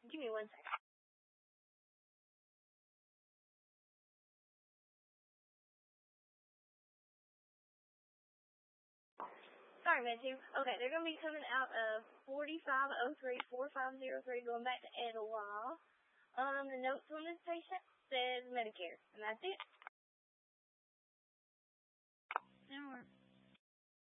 Give me 1 second. Sorry, Matthew. Okay, they're going to be coming out of 4503, 4503, going back to Etowah. The notes on this patient says Medicare, and that's it. And we're